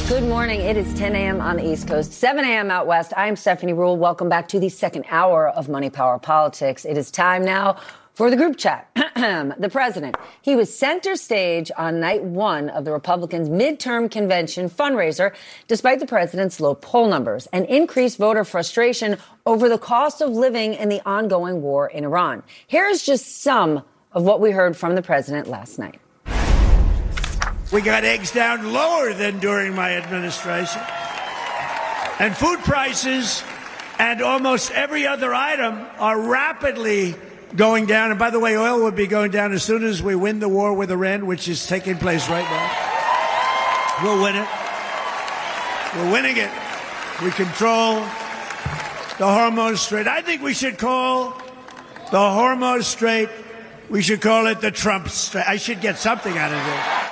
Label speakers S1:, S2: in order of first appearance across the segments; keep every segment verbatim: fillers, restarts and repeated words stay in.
S1: Good morning. It is ten a.m. on the East Coast, seven a.m. out west. I'm Stephanie Ruhle. Welcome back to the second hour of Money Power Politics. It is time now for the group chat. The president, he was center stage on night one of the Republicans' midterm convention fundraiser, despite the president's low poll numbers and increased voter frustration over the cost of living and the ongoing war in Iran. Here's just some of what we heard from the president last night.
S2: We got eggs down lower than during my administration. And food prices and almost every other item are rapidly going down. And by the way, oil will be going down as soon as we win the war with Iran, which is taking place right now. We'll win it. We're winning it. We control the Hormuz Strait. I think we should call the Hormuz Strait, we should call it the Trump Strait. I should get something out of it.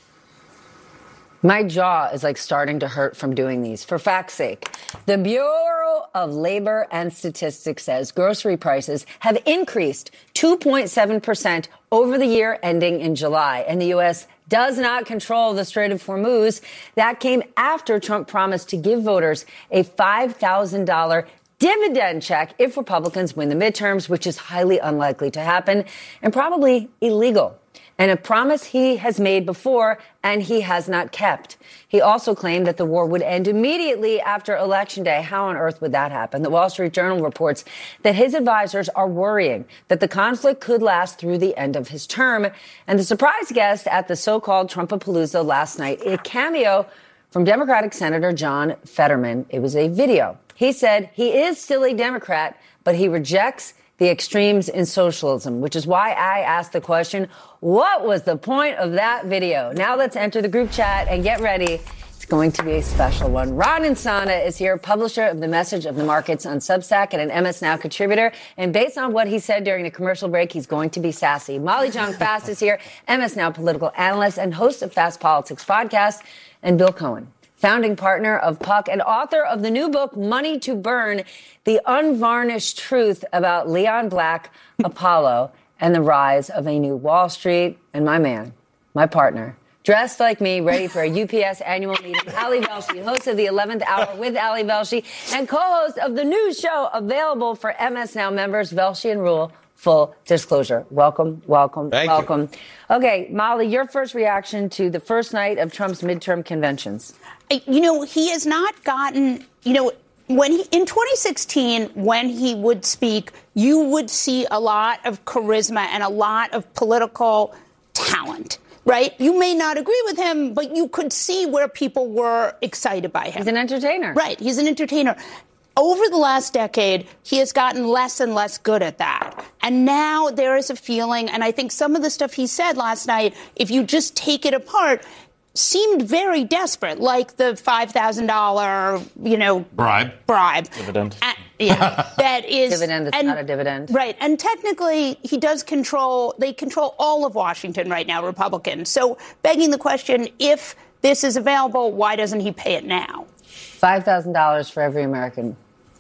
S1: My jaw is like starting to hurt from doing these. For fact's sake, the Bureau of Labor and Statistics says grocery prices have increased two point seven percent over the year ending in July. And the U S does not control the Strait of Hormuz. That came after Trump promised to give voters a five thousand dollars dividend check if Republicans win the midterms, which is highly unlikely to happen and probably illegal. And a promise he has made before and he has not kept. He also claimed that the war would end immediately after Election Day. How on earth would that happen? The Wall Street Journal reports that his advisors are worrying that the conflict could last through the end of his term. And the surprise guest at the so-called Trumpapalooza last night, a cameo from Democratic Senator John Fetterman. It was a video. He said he is still a Democrat, but he rejects the extremes in socialism, which is why I asked the question, what was the point of that video? Now let's enter the group chat and get ready. It's going to be a special one. Ron Insana is here, publisher of The Message of the Markets on Substack and an M S Now contributor. And based on what he said during the commercial break, he's going to be sassy. Molly Jong-Fast is here, M S Now political analyst and host of Fast Politics podcast. And Bill Cohen, founding partner of Puck and author of the new book, Money to Burn, the unvarnished truth about Leon Black, Apollo, and the rise of a new Wall Street. And my man, my partner, dressed like me, ready for a U P S annual meeting, Ali Velshi, host of the eleventh Hour with Ali Velshi, and co-host of the new show available for M S Now members, Velshi and Ruhle. Full disclosure. Welcome, welcome,
S3: Thank
S1: welcome.
S3: You.
S1: Okay, Molly, your first reaction to the first night of Trump's midterm conventions.
S4: You know, he has not gotten, you know, when he, in twenty sixteen, when he would speak, you would see a lot of charisma and a lot of political talent, right? You may not agree with him, but you could see where people were excited by him.
S1: He's an entertainer.
S4: Right. He's an entertainer. Over the last decade, he has gotten less and less good at that. And now there is a feeling, and I think some of the stuff he said last night, if you just take it apart, seemed very desperate, like the five thousand dollars, you know,
S3: bribe.
S4: Bribe.
S3: Dividend.
S4: Uh, yeah, that is.
S1: Dividend is
S4: and,
S1: not a dividend.
S4: Right. And technically, he does control, they control all of Washington right now, Republicans. So begging the question, if this is available, why doesn't he pay it now?
S1: five thousand dollars for every American.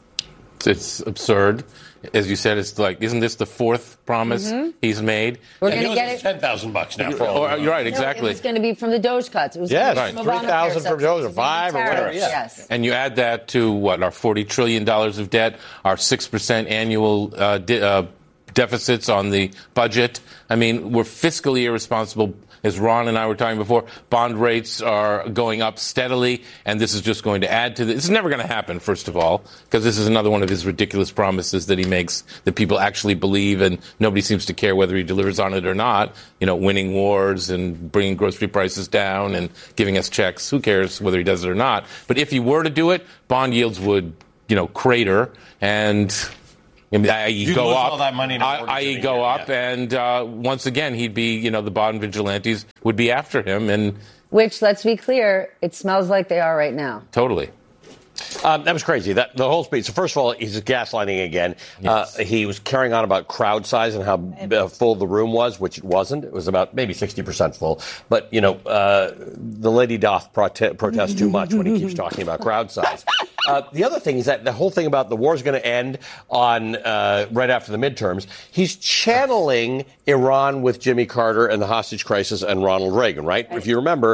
S3: It's absurd. As you said, it's like, isn't this the fourth promise mm-hmm. he's made?
S1: We're going to get it.
S5: ten thousand bucks now. For all
S3: or, you're right, exactly.
S1: No, it was going to be from the Doge cuts. It was
S5: yes,
S1: right.
S5: three thousand from Doge, or five, or whatever.
S1: Yeah. Yes.
S3: And you add that to, what, our forty trillion dollars of debt, our six percent annual uh, di- uh, deficits on the budget. I mean, we're fiscally irresponsible. As Ron and I were talking before, bond rates are going up steadily, and this is just going to add to this. This is never going to happen, first of all, because this is another one of his ridiculous promises that he makes that people actually believe, and nobody seems to care whether he delivers on it or not. You know, winning wars and bringing grocery prices down and giving us checks. Who cares whether he does it or not? But if he were to do it, bond yields would, you know, crater, and that is go up,
S5: all that money
S3: that is go up, yeah. and uh, once again, he'd be, you know, the bond vigilantes would be after him, and
S1: which, let's be clear, it smells like they are right now.
S3: Totally.
S5: Um, that was crazy. That the whole speech. So first of all, he's gaslighting again. Yes. Uh, he was carrying on about crowd size and how uh, full the room was, which it wasn't. It was about maybe sixty percent full. But, you know, uh, the lady doth prote- protest too much when he keeps talking about crowd size. Uh, the other thing is that the whole thing about the war is going to end on uh, right after the midterms. He's channeling Iran with Jimmy Carter and the hostage crisis and Ronald Reagan, right? If you remember,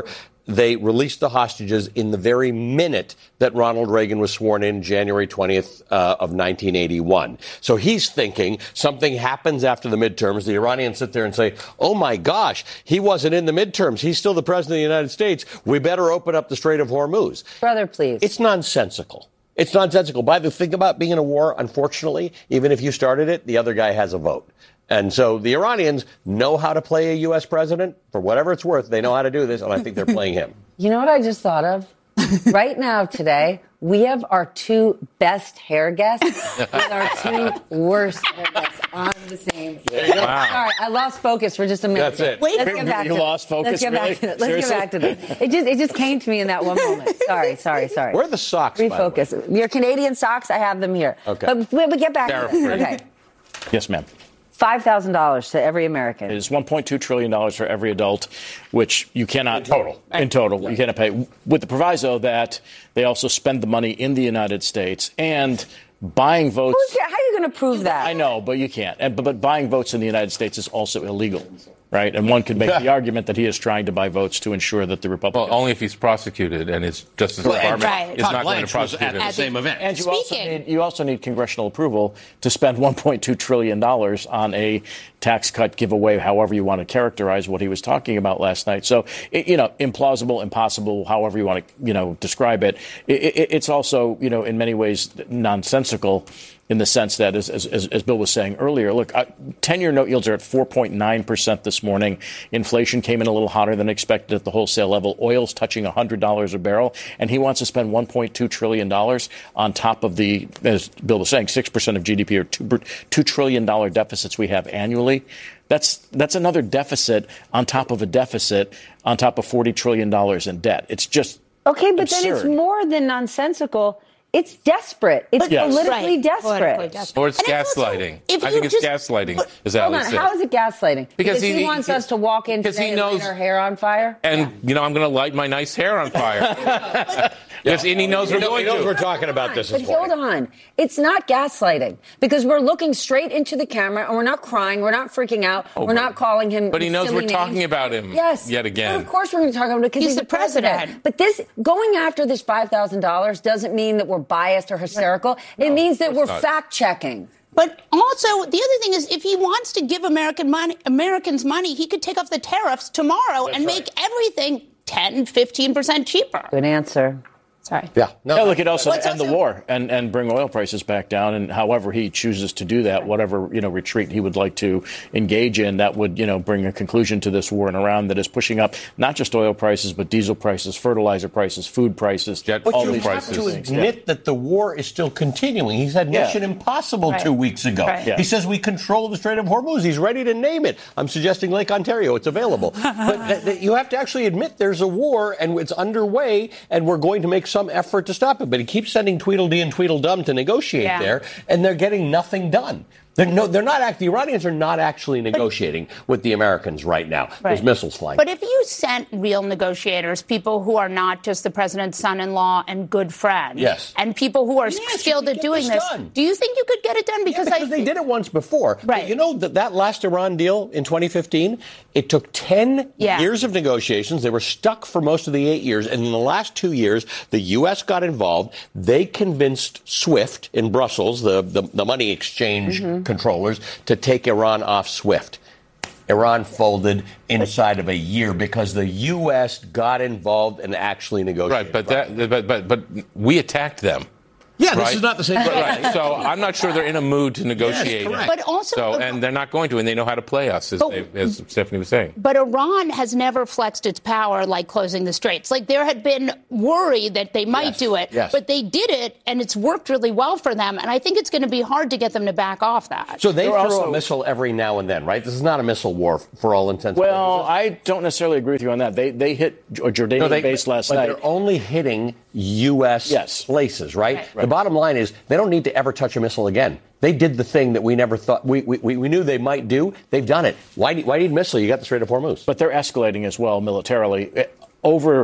S5: they released the hostages in the very minute that Ronald Reagan was sworn in January twentieth uh, of nineteen eighty-one. So he's thinking something happens after the midterms. The Iranians sit there and say, oh, my gosh, he wasn't in the midterms. He's still the president of the United States. We better open up the Strait of Hormuz.
S1: Brother, please.
S5: It's nonsensical. It's nonsensical. By the thing about being in a war, unfortunately, even if you started it, the other guy has a vote. And so the Iranians know how to play a U S president. For whatever it's worth, they know how to do this, and I think they're playing him.
S1: You know what I just thought of? Right now, today, we have our two best hair guests with our two worst hair guests on the same.
S3: Wow.
S1: Sorry, I lost focus for just a minute.
S5: That's it.
S4: Wait,
S1: Let's get back
S6: you
S1: to
S6: lost focus,
S1: Let's get
S6: really?
S1: back to it. Let's
S6: Seriously?
S1: get back to this. It just it just came to me in that one moment. Sorry, sorry, sorry.
S5: Where are the socks, by the way?
S1: Refocus. Your Canadian socks, I have them here.
S5: Okay.
S1: But we we get back to
S3: Tariff-free.
S1: it. Okay.
S6: Yes, ma'am.
S1: five thousand dollars to every American.
S6: It is one point two trillion dollars for every adult, which you cannot.
S5: In total.
S6: In total. Yeah. You cannot pay. With the proviso that they also spend the money in the United States and buying votes.
S1: Who's, how are you going to prove that?
S6: I know, but you can't. And, but, but buying votes in the United States is also illegal, right? And one could make the argument that he is trying to buy votes to ensure that the Republicans.
S3: Well, only if he's prosecuted and his Justice Department
S4: Right.
S3: is
S7: Todd
S3: not going to
S7: Blanche was
S3: prosecute
S7: at
S3: him.
S7: the same event.
S6: And you also,
S4: Speaking-
S6: need, you also need congressional approval to spend one point two trillion dollars on a tax cut giveaway, however you want to characterize what he was talking about last night. So, it, you know, implausible, impossible, however you want to, you know, describe it. It, it. It's also, you know, in many ways nonsensical in the sense that, as, as, as Bill was saying earlier, look, uh, ten-year note yields are at four point nine percent this morning. Inflation came in a little hotter than expected at the wholesale level. Oil's touching one hundred dollars a barrel, and he wants to spend one point two trillion dollars on top of the, as Bill was saying, six percent of G D P or two trillion dollars deficits we have annually. That's that's another deficit on top of a deficit on top of forty trillion dollars in debt. It's just
S1: Okay, but
S6: absurd.
S1: then it's more than nonsensical. It's desperate. It's
S6: Yes.
S1: politically
S4: Right.
S1: desperate.
S4: Politically desperate.
S3: Or it's
S4: And it's also-
S3: gaslighting.
S4: if
S3: I
S4: you
S3: think it's
S4: just-
S3: gaslighting,
S4: but-
S3: as
S1: Hold
S3: Ali
S1: on,
S3: said.
S1: how is it gaslighting?
S3: Because
S1: Because he,
S3: he-
S1: wants
S3: he-
S1: us to walk in
S3: because
S1: today
S3: he
S1: and light
S3: knows-
S1: our hair on fire?
S3: And, you know, I'm going to light my nice hair on fire. Yes, and he knows
S5: He
S3: we're
S5: knows,
S3: going
S5: he knows
S3: to.
S5: we're talking about this
S1: But
S5: this
S1: hold
S5: morning.
S1: on. It's not gaslighting because we're looking straight into the camera and we're not crying. We're not freaking out.
S3: Oh,
S1: we're
S3: but-
S1: not calling him.
S3: but he knows
S1: silly
S3: we're talking
S1: names.
S3: about him
S1: Yes.
S3: yet again.
S1: But of course we're going to talk about him because
S4: He's
S1: he's,
S4: the president.
S1: But this going after this five thousand dollars doesn't mean that we're biased or hysterical. It means that we're
S3: not.
S1: fact checking.
S4: But also, the other thing is, if he wants to give American money, Americans money, he could take off the tariffs tomorrow and make everything ten, fifteen percent cheaper.
S1: Good answer.
S4: Sorry.
S5: Yeah. No,
S6: Yeah, look, it also
S4: What's
S6: end the
S4: also-
S6: war and, and bring oil prices back down. And however he chooses to do that, whatever, you know, retreat he would like to engage in, that would, you know, bring a conclusion to this war in Iran that is pushing up not just oil prices, but diesel prices, fertilizer prices, food prices,
S3: Jet
S5: But
S6: all
S3: fuel
S5: you
S6: these
S5: have
S3: prices.
S5: to
S6: things.
S5: admit that the war is still continuing. He said
S6: Yeah.
S5: Mission Impossible
S4: Right.
S5: two weeks ago.
S4: Right.
S6: Yeah.
S5: He says we control the Strait of Hormuz. He's ready to name it. I'm suggesting Lake Ontario. It's available. But th- th- you have to actually admit there's a war and it's underway, and we're going to make some effort to stop it. But he keeps sending Tweedledee and Tweedledum to negotiate
S4: Yeah.
S5: there, and they're getting nothing done. They're, no, they're not act, the Iranians are not actually negotiating with the Americans right now. There's
S4: Right.
S5: missiles flying.
S4: But if you sent real negotiators, people who are not just the president's son-in-law and good friend,
S5: Yes.
S4: and people who are
S5: Yes, you
S4: skilled
S5: could
S4: at
S5: get
S4: doing
S5: this
S4: this,
S5: done.
S4: do you think you could get it done? Because,
S5: Yeah, because
S4: I
S5: they did it once before.
S4: Right.
S5: But you know that that last Iran deal in twenty fifteen, it took ten
S4: Yeah.
S5: years of negotiations. They were stuck for most of the eight years. And in the last two years, the U S got involved. They convinced SWIFT in Brussels, the, the, the money exchange controllers, to take Iran off SWIFT. Iran folded inside of a year because the U S got involved and actually negotiated.
S3: Right, but that, but but but we attacked them.
S7: Yeah, this
S3: right?
S7: is not the same thing.
S3: Right. So I'm not sure they're in a mood to negotiate.
S7: correct.
S4: But also-
S3: so and they're not going to, and they know how to play us, as,
S4: But-
S3: they, as Stephanie was saying.
S4: But Iran has never flexed its power like closing the straits. Like there had been worry that they might
S5: Yes,
S4: do it,
S5: yes.
S4: but they did it, and it's worked really well for them. And I think it's going to be hard to get them to back off that.
S5: So they
S6: They're
S5: throw
S6: also-
S5: a missile every now and then, right? This is not a missile war for all intents and
S6: Well,
S5: purposes.
S6: I don't necessarily agree with you on that. They they hit a Jordanian
S5: No, they-
S6: base last
S5: but
S6: night.
S5: they're only hitting U S
S6: Yes.
S5: places, right?
S4: Right.
S5: The bottom line is they don't need to ever touch a missile again. They did the thing that we never thought we, we, we knew they might do. They've done it. Why, why need missile? You got the Strait of Hormuz.
S6: But they're escalating as well militarily. Eh, Over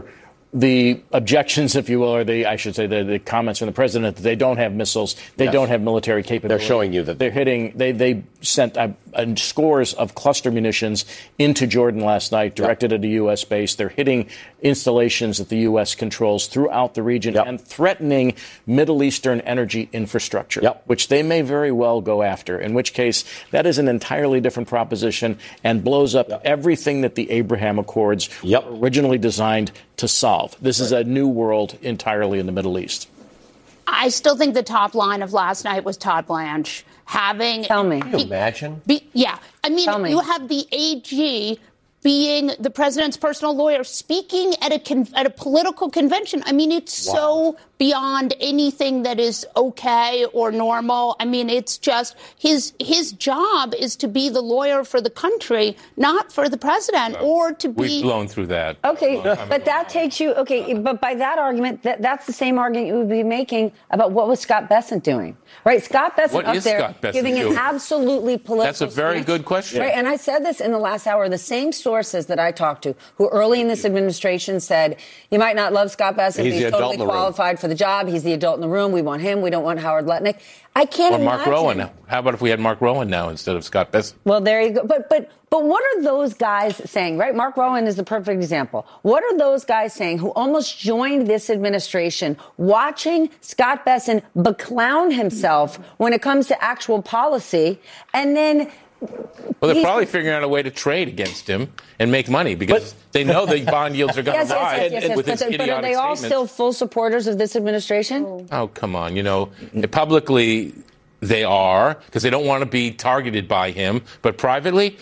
S6: the objections, if you will, or the, I should say, the, the comments from the president that they don't have missiles, they
S5: yes.
S6: don't have military capability.
S5: They're showing you that
S6: they're hitting, they, they sent uh, uh, scores of cluster munitions into Jordan last night, directed yep. at a U S base. They're hitting installations that the U S controls throughout the region yep. and threatening Middle Eastern energy infrastructure, yep. which they may very well go after, in which case that is an entirely different proposition and blows up yep. everything that the Abraham Accords yep. were originally designed to solve. This right. is a new world entirely in the Middle East.
S4: I still think the top line of last night was Todd Blanche having.
S1: Tell me.
S5: Can you imagine?
S4: Be, yeah. I mean,
S1: Tell me.
S4: You have the A G being the president's personal lawyer speaking at a con- at a political convention. I mean, it's wow. so beyond anything that is okay or normal. I mean, it's just his his job is to be the lawyer for the country, not for the president, well, or to be.
S3: We've blown through that.
S1: Okay, but that takes you. Okay, but by that argument, that, that's the same argument you would be making about what was Scott Bessent doing, right? Scott Bessent
S3: what
S1: up
S3: is
S1: there
S3: Scott Bessent
S1: giving
S3: doing?
S1: an absolutely political.
S3: That's a very
S1: speech,
S3: good question,
S1: right? And I said this in the last hour. The same sources that I talked to, who early in this administration said, "You might not love Scott Bessent,
S5: he's,
S1: he's totally qualified for the job. He's the adult in the room. We want him. We don't want Howard Lutnick." I can't
S3: or
S1: imagine.
S3: Mark Rowan. How about if we had Mark Rowan now instead of Scott Bessent?
S1: Well, there you go. But but but what are those guys saying, right? Mark Rowan is the perfect example. What are those guys saying who almost joined this administration watching Scott Bessent beclown himself when it comes to actual policy, and then
S3: well, they're probably figuring out a way to trade against him and make money because but, they know the bond yields are going to
S1: yes,
S3: rise.
S1: Yes, yes, yes,
S3: with
S1: yes.
S3: his
S1: But, but are they all
S3: statements.
S1: still full supporters of this administration?
S3: Oh, come on. You know, publicly they are because they don't want to be targeted by him. But privately,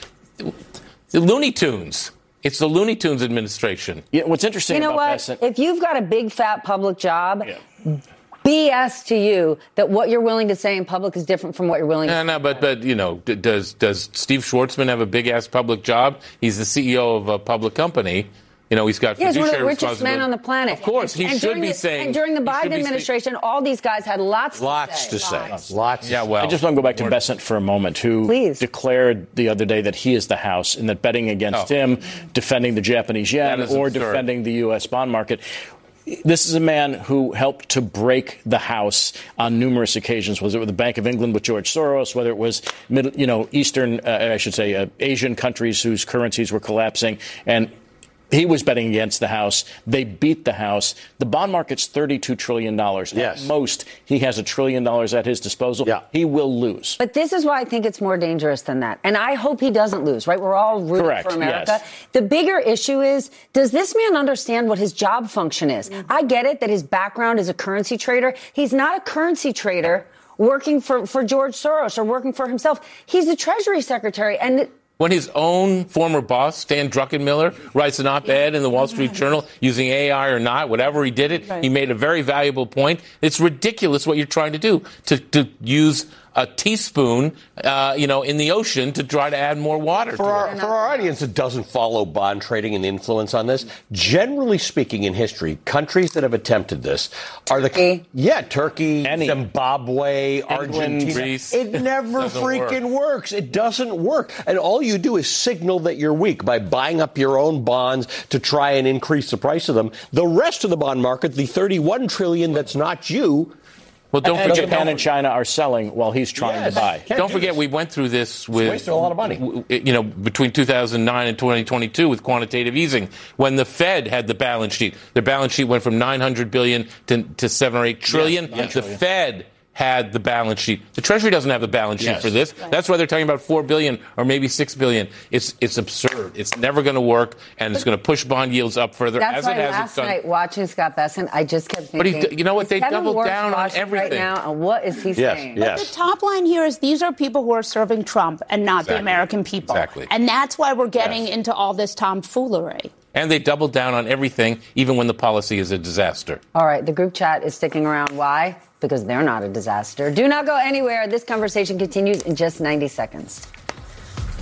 S3: the Looney Tunes. It's the Looney Tunes administration.
S6: Yeah, what's interesting
S1: you know
S6: about
S1: what?
S6: Bessent,
S1: if you've got a big, fat public job,
S6: yeah.
S1: B S to you that what you're willing to say in public is different from what you're willing to
S3: no,
S1: say.
S3: No, but, but you know, d- does does Steve Schwartzman have a big-ass public job? He's the C E O of a public company. You know, he's got
S1: yeah,
S3: fiduciary
S1: he's one of the richest
S3: responsibility.
S1: men on the planet.
S3: Of course, he
S1: and
S3: should be
S1: the,
S3: saying.
S1: And during the Biden administration, spe- all these guys had lots,
S5: lots
S1: to say.
S5: Lots to say. Lots.
S3: Yeah, well.
S6: I just want to go back to Bessent for a moment, who
S1: Please.
S6: declared the other day that he is the House and that betting against
S3: oh.
S6: him, defending the Japanese yen, or
S3: absurd.
S6: defending the U S bond market. This is a man who helped to break the House on numerous occasions, whether it was the Bank of England with George Soros, whether it was, middle, you know, Eastern, uh, I should say, uh, Asian countries whose currencies were collapsing. And he was betting against the House. They beat the House. The bond market's thirty-two trillion dollars.
S5: Yes.
S6: At most, he has a trillion dollars at his disposal.
S5: Yeah.
S6: He will lose.
S1: But this is why I think it's more dangerous than that. And I hope he doesn't lose, right? We're all rooting
S6: Correct,
S1: for America.
S6: yes.
S1: The bigger issue is, does this man understand what his job function is? Mm-hmm. I get it that his background is a currency trader. He's not a currency trader working for, for George Soros or working for himself. He's the Treasury Secretary. And
S3: when his own former boss, Stan Druckenmiller, writes an op-ed in the Wall Street Journal using A I or not, whatever he did it, right. he made a very valuable point. It's ridiculous what you're trying to do, to, to use a teaspoon, uh, you know, in the ocean to try to add more water.
S5: For
S3: to
S5: our,
S3: it.
S5: for our audience that doesn't follow bond trading and the influence on this, generally speaking in history, countries that have attempted this are
S1: Turkey.
S5: the yeah, Turkey,
S6: Any.
S5: Zimbabwe, Argentina.
S3: Greece.
S5: It never
S3: Doesn't
S5: freaking
S3: work.
S5: works. It doesn't work. And all you do is signal that you're weak by buying up your own bonds to try and increase the price of them. The rest of the bond market, the thirty-one trillion that's not you,
S3: Well, don't
S6: and
S3: forget,
S6: Japan
S3: don't,
S6: and China are selling while he's trying
S5: Yes.
S6: to buy.
S3: don't forget we went through this with
S5: wasting a lot of money.
S3: w- you know, between two thousand nine and twenty twenty-two with quantitative easing, when the Fed had the balance sheet. Their balance sheet went from nine hundred billion to, to seven or eight trillion.
S6: Yes,
S3: the Fed had the balance sheet. The Treasury doesn't have the balance sheet
S6: Yes.
S3: for this. Right. That's why they're talking about four billion or maybe six billion. It's it's absurd. It's never going to work, and it's going to push bond yields up further.
S1: that's
S3: as
S1: why
S3: it has
S1: last
S3: done.
S1: night watching Scott Bessent, I just kept
S3: But he
S1: thinking,
S3: d- you know what?
S1: is
S3: They
S1: Kevin
S3: doubled
S1: Warsh
S3: down on
S1: watching
S3: everything.
S1: right now, and what is he
S5: Yes,
S1: saying?
S5: yes.
S4: The top line here is these are people who are serving Trump and not
S3: Exactly.
S4: the American people.
S3: Exactly.
S4: And that's why we're getting
S3: Yes.
S4: into all this tomfoolery.
S3: And they doubled down on everything, even when the policy is a disaster.
S1: All right, the group chat is sticking around. Why? Because they're not a disaster. Do not go anywhere. This conversation continues in just ninety seconds.